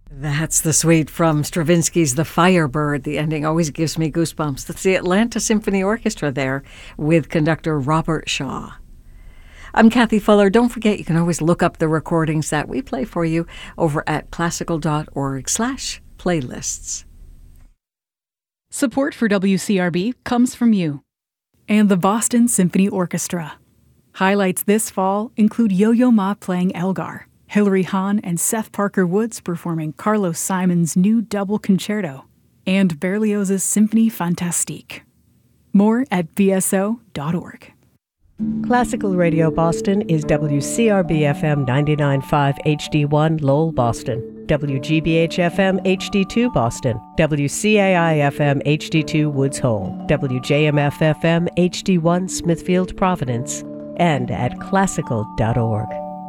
That's the suite from Stravinsky's The Firebird. The ending always gives me goosebumps. That's the Atlanta Symphony Orchestra there with conductor Robert Shaw. I'm Kathy Fuller. Don't forget, you can always look up the recordings that we play for you over at classical.org/playlists. Support for WCRB comes from you and the Boston Symphony Orchestra. Highlights this fall include Yo-Yo Ma playing Elgar, Hilary Hahn and Seth Parker Woods performing Carlos Simon's new double concerto, and Berlioz's Symphonie Fantastique. More at bso.org. Classical Radio Boston is WCRB-FM 99.5 HD1 Lowell, Boston, WGBH-FM HD2 Boston, WCAI-FM HD2 Woods Hole, WJMF-FM HD1 Smithfield, Providence, and at classical.org.